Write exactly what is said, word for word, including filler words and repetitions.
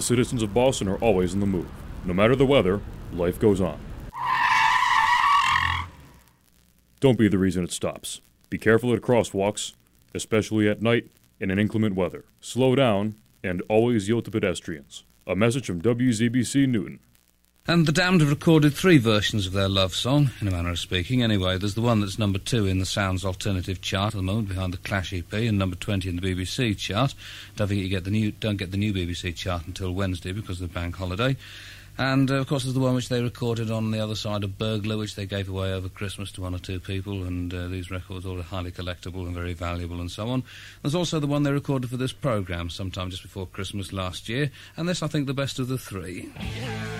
the citizens of Boston are always in the move. No matter the weather, life goes on. Don't be the reason it stops. Be careful at crosswalks, especially at night and in inclement weather. Slow down and always yield to pedestrians. A message from W Z B C Newton. And the Damned have recorded three versions of their love song, in a manner of speaking. Anyway, there's the one that's number two in the Sounds Alternative chart at the moment, behind the Clash E P, and number twenty in the B B C chart. Don't forget you get the new, don't get the new B B C chart until Wednesday because of the bank holiday. And, uh, of course, there's the one which they recorded on the other side of Burglar, which they gave away over Christmas to one or two people, and uh, these records all are highly collectible and very valuable and so on. There's also the one they recorded for this programme sometime just before Christmas last year, and this, I think, the best of the three.